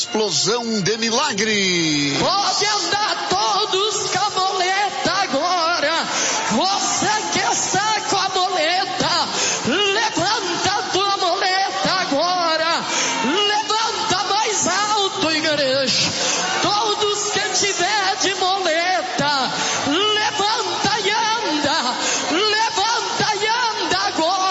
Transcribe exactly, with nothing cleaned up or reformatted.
Explosão de milagre. Pode andar todos com a boleta agora. Você